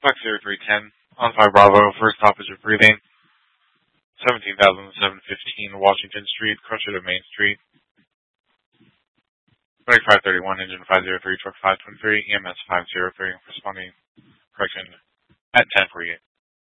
Flex 0310, on 5 Bravo, first stop is your breathing. 17,715 Washington Street, Crusher to Main Street. 2531, engine 503, truck 523, EMS 503, responding correction at 1048.